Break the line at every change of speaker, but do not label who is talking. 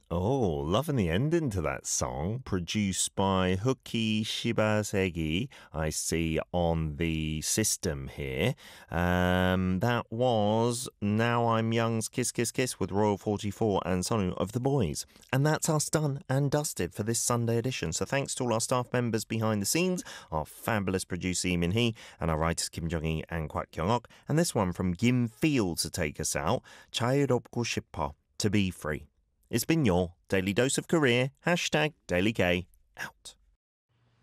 Oh, loving the ending to that song, produced by Huki Shibasegi, I see on the system here. That was Now I'm Young's Kiss Kiss Kiss with Royal 44 and Sonu of The Boys. And that's us done and dusted for this Sunday edition. So thanks to all our staff members behind the scenes, our fabulous producer Lee Min Hee, and our writers Kim Jong-hee and Kwak Kyung-ok. And this one from Gim Field to take us out, 자유롭고 싶어, to be free. It's been your Daily Dose of Career, #DailyK, out.